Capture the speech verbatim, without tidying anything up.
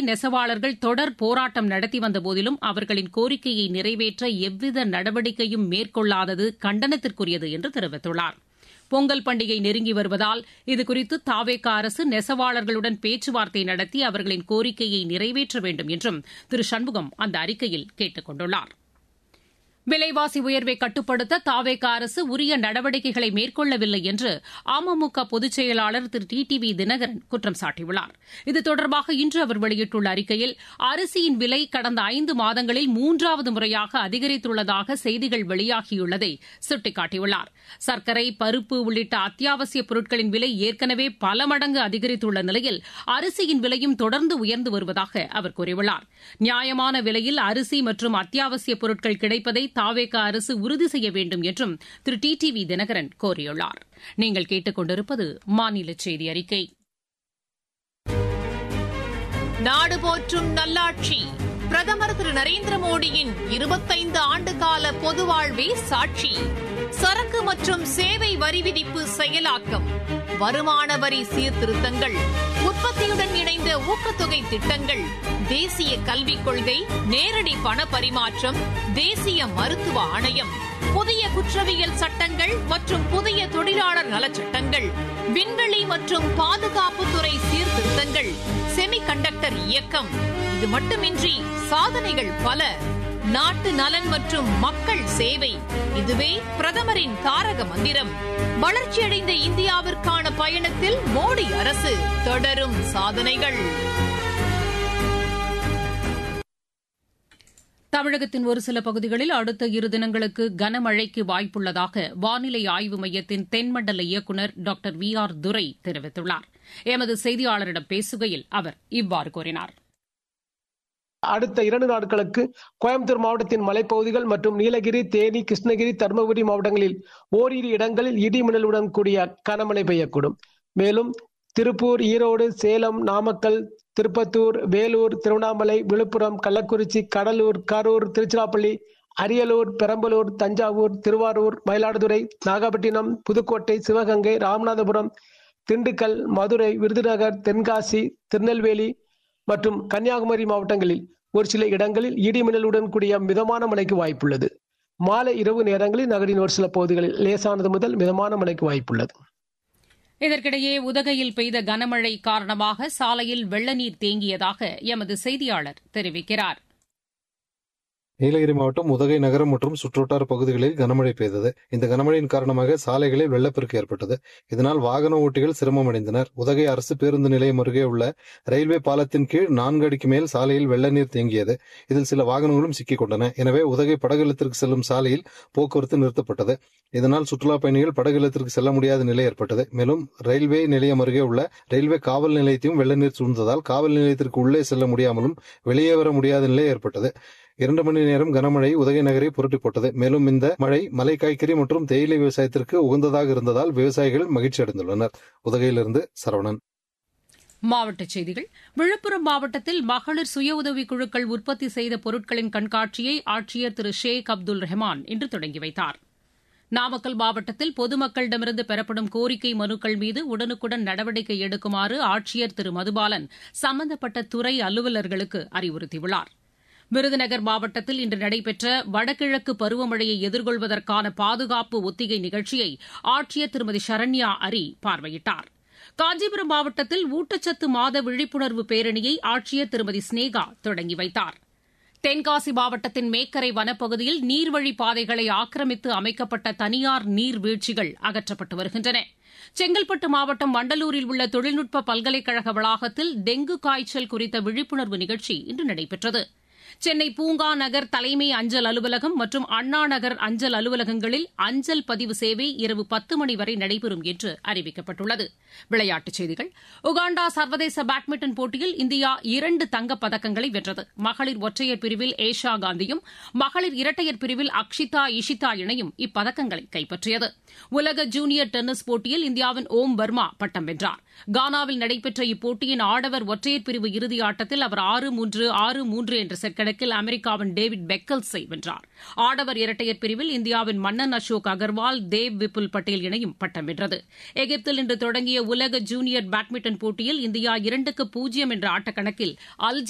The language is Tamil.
நெசவாளர்கள் தொடர் போராட்டம் நடத்தி வந்த போதிலும் அவர்களின் கோரிக்கையை நிறைவேற்ற எவ்வித நடவடிக்கையும் மேற்கொள்ளாதது கண்டனத்திற்குரியது என்று தெரிவித்துள்ளார். பொங்கல் பண்டிகை நெருங்கி வருவதால் இதுகுறித்து தாவேக அரசு நெசவாளர்களுடன் பேச்சுவார்த்தை நடத்தி அவர்களின் கோரிக்கையை நிறைவேற்ற வேண்டும் என்றும் திரு சண்முகம் அந்த அறிக்கையில் கேட்டுக் கொண்டுள்ளார். விலைவாசி உயர்வை கட்டுப்படுத்த தாவேக அரசு உரிய நடவடிக்கைகளை மேற்கொள்ளவில்லை என்று அமமுக பொதுச் செயலாளர் திரு டி டி வி தினகரன் குற்றம் சாட்டியுள்ளார். இது தொடர்பாக இன்று அவர் வெளியிட்டுள்ள அறிக்கையில் அரிசியின் விலை கடந்த ஐந்து மாதங்களில் மூன்றாவது முறையாக அதிகரித்துள்ளதாக செய்திகள் வெளியாகியுள்ளதை சுட்டிக்காட்டியுள்ளார். சர்க்கரை, பருப்பு உள்ளிட்ட அத்தியாவசிய பொருட்களின் விலை ஏற்கனவே பல மடங்கு அதிகரித்துள்ள நிலையில் அரிசியின் விலையும் தொடர்ந்து உயர்ந்து வருவதாக அவர் கூறியுள்ளார். நியாயமான விலையில் அரிசி மற்றும் அத்தியாவசிய பொருட்கள் கிடைப்பதை தாவேக அரசு உறுதி செய்ய வேண்டும் என்றும் திரு டி டி வி தினகரன் கோரியுள்ளார். நீங்கள் கேட்டுக் கொண்டிருப்பது மாநில செய்தி அறிக்கை. நாடு போற்றும் நல்லாட்சி பிரதமர் திரு நரேந்திர மோடியின் இருபத்தைந்து ஆண்டுகால பொது வாழ்வே சாட்சி. சரக்கு மற்றும் சேவை வரி விதிப்பு செயலாக்கம், வருமான வரி சீர்திருத்தங்கள், உற்பத்தியுடன் இணைந்த ஊக்கத்தொகை திட்டங்கள், தேசிய கல்விக் கொள்கை, நேரடி பண பரிமாற்றம், தேசிய மருத்துவ ஆணையம், புதிய குற்றவியல் சட்டங்கள் மற்றும் புதிய தொழிலாளர் நலச்சட்டங்கள், விண்வெளி மற்றும் பாதுகாப்புத்துறை சீர்திருத்தங்கள், செமி கண்டக்டர் இயக்கம். இது மட்டுமின்றி சாதனைகள் பல. நாட்டு நலன் மற்றும் மக்கள் சேவை, இதுவே பிரதமரின் தாரக மந்திரம். வளர்ச்சியடைந்த இந்தியாவிற்கான பயணத்தில் மோடி அரசு தொடரும் சாதனைகள். தமிழகத்தின் ஒரு சில பகுதிகளில் அடுத்த இரு தினங்களுக்கு கனமழைக்கு வாய்ப்புள்ளதாக வானிலை ஆய்வு மையத்தின் தென்மண்டல இயக்குநர் டாக்டர் வி ஆர் துரை தெரிவித்துள்ளார். எமது செய்தியாளரிடம் பேசுகையில் அவர் இவ்வாறு கூறினார். அடுத்த இரண்டு நாட்களுக்கு கோயம்புத்தூர் மாவட்டத்தின் மலைப்பகுதிகள் மற்றும் நீலகிரி, தேனி, கிருஷ்ணகிரி, தருமபுரி மாவட்டங்களில் ஓரிரு இடங்களில் இடி மின்னலுடன் கூடிய கனமழை பெய்யக்கூடும். மேலும் திருப்பூர், ஈரோடு, சேலம், நாமக்கல், திருப்பத்தூர், வேலூர், திருவண்ணாமலை, விழுப்புரம், கள்ளக்குறிச்சி, கடலூர், கரூர், திருச்சிராப்பள்ளி, அரியலூர், பெரம்பலூர், தஞ்சாவூர், திருவாரூர், மயிலாடுதுறை, நாகப்பட்டினம், புதுக்கோட்டை, சிவகங்கை, ராமநாதபுரம், திண்டுக்கல், மதுரை, விருதுநகர், தென்காசி, திருநெல்வேலி மற்றும் கன்னியாகுமரி மாவட்டங்களில் ஒரு சில இடங்களில் இடி மின்னலுடன் கூடிய மிதமான மழைக்கு வாய்ப்புள்ளது. மாலை இரவு நேரங்களில் நகரின் ஒரு சில பகுதிகளில் லேசானது முதல் மிதமான மழைக்கு வாய்ப்புள்ளது. இதற்கிடையே உதகையில் பெய்த கனமழை காரணமாக சாலையில் வெள்ள நீர் தேங்கியதாக எமது செய்தியாளர் தெரிவிக்கிறார். நீலகிரி மாவட்டம் உதகை நகரம் மற்றும் சுற்றுவட்டார பகுதிகளில் கனமழை பெய்தது. இந்த கனமழையின் காரணமாக சாலைகளில் வெள்ளப்பெருக்கு ஏற்பட்டது. இதனால் வாகன ஓட்டிகள் சிரமம் அடைந்தனர். உதகை அரசு பேருந்து நிலையம் அருகே உள்ள ரயில்வே பாலத்தின் கீழ் நான்கு அடிக்கு மேல் சாலையில் வெள்ள நீர் தேங்கியது. இதில் சில வாகனங்களும் சிக்கிக் கொண்டன. எனவே உதகை படகுலத்திற்கு செல்லும் சாலையில் போக்குவரத்து நிறுத்தப்பட்டது. இதனால் சுற்றுலாப் பயணிகள் படகுலத்திற்கு செல்ல முடியாத நிலை ஏற்பட்டது. மேலும் ரயில்வே நிலையம் அருகே உள்ள ரயில்வே காவல் நிலையத்தையும் வெள்ள நீர் சூழ்ந்ததால் காவல் நிலையத்திற்கு உள்ளே செல்ல முடியாமலும் வெளியே வர முடியாத நிலை ஏற்பட்டது. இரண்டு மணி நேரம் கனமழை உதகை நகரை புரட்டி போட்டது. மேலும் இந்த மழை மலை காய்கறி மற்றும் தேயிலை விவசாயத்திற்கு உகந்ததாக இருந்ததால் விவசாயிகள் மகிழ்ச்சி அடைந்துள்ளனர். உதகையிலிருந்து சரவணன். மாவட்டச் செய்திகள். விழுப்புரம் மாவட்டத்தில் மகளிர் சுய உதவிக் குழுக்கள் உற்பத்தி செய்த பொருட்களின் கண்காட்சியை ஆட்சியர் திரு ஷேக் அப்துல் ரஹ்மான் இன்று தொடங்கி வைத்தார். நாமக்கல் மாவட்டத்தில் பொதுமக்களிடமிருந்து பெறப்படும் கோரிக்கை மனுக்கள் மீது உடனுக்குடன் நடவடிக்கை எடுக்குமாறு ஆட்சியர் திரு மதுபாலன் சம்பந்தப்பட்ட துறை அலுவலர்களுக்கு அறிவுறுத்தியுள்ளார். விருதுநகர் மாவட்டத்தில் இன்று நடைபெற்ற வடகிழக்கு பருவமழையை எதிர்கொள்வதற்கான பாதுகாப்பு ஒத்திகை நிகழ்ச்சியை ஆட்சியர் திருமதி சரண்யா அரி பார்வையிட்டார். காஞ்சிபுரம் மாவட்டத்தில் ஊட்டச்சத்து மாத விழிப்புணர்வு பேரணியை ஆட்சியர் திருமதி ஸ்னேகா தொடங்கி வைத்தார். தென்காசி மாவட்டத்தின் மேக்கரை வனப்பகுதியில் நீர்வழிப் பாதைகளை ஆக்கிரமித்து அமைக்கப்பட்ட தனியார் நீர்வீழ்ச்சிகள் அகற்றப்பட்டு வருகின்றன. செங்கல்பட்டு மாவட்டம் வண்டலூரில் உள்ள தொழில்நுட்ப பல்கலைக்கழக வளாகத்தில் டெங்கு காய்ச்சல் குறித்த விழிப்புணர்வு நிகழ்ச்சி இன்று நடைபெற்றது. சென்னை பூங்கா நகர் தலைமை அஞ்சல் அலுவலகம் மற்றும் அண்ணா நகர் அஞ்சல் அலுவலகங்களில் அஞ்சல் பதிவு சேவை இரவு பத்து மணி வரை நடைபெறும் என்று அறிவிக்கப்பட்டுள்ளது. விளையாட்டுச் செய்திகள். உகாண்டா சர்வதேச பேட்மிண்டன் போட்டியில் இந்தியா இரண்டு தங்கப் பதக்கங்களை வென்றது. மகளிர் ஒற்றையர் பிரிவில் ஏஷா காந்தியும் மகளிர் இரட்டையர் பிரிவில் அக்ஷிதா இஷிதா இணையும் இப்பதக்கங்களை கைப்பற்றியது. உலக ஜூனியர் டென்னிஸ் போட்டியில் இந்தியாவின் ஓம் வர்மா பட்டம் வென்றார். கானாவில் நடைபெற்ற இப்போட்டியின் ஆடவர் ஒற்றையர் பிரிவு இறுதி ஆட்டத்தில் அவர் ஆறு மூன்று ஆறு மூன்று என்ற செட் கணக்கில் அமெரிக்காவின் டேவிட் பெக்கல்ஸை வென்றார். ஆடவர் இரட்டையர் பிரிவில் இந்தியாவின் மன்னன் அசோக் அகர்வால், தேவ் விபுல் பட்டேல் இணையும் பட்டம் வென்றது. எகிப்தில் இன்று தொடங்கிய உலக ஜூனியர் பேட்மிண்டன் போட்டியில் இந்தியா இரண்டுக்கு பூஜ்ஜியம் என்ற ஆட்டக்கணக்கில் அல்ஜீரியா